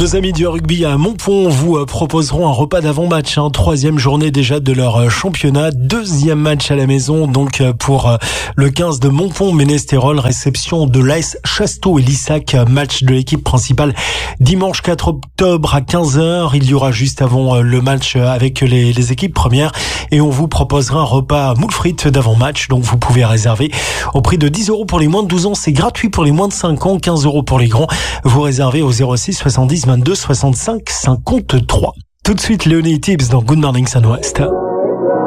Nos amis du rugby à Montpont vous proposeront un repas d'avant-match, troisième journée déjà de leur championnat, deuxième match à la maison donc pour le 15 de Montpont-Ménestérol, réception de l'AS Chasteau et Lissac, match de l'équipe principale dimanche 4 octobre à 15h. Il y aura juste avant le match avec les équipes premières et on vous proposera un repas moules frites d'avant-match, donc vous pouvez réserver au prix de 10 € pour les moins de 12 ans, c'est gratuit pour les moins de 5 ans, 15 € pour les grands. Vous réservez au 06 70 22 65 53. Tout de suite, Léonie Tibbs dans Good Morning Sun-Ouest.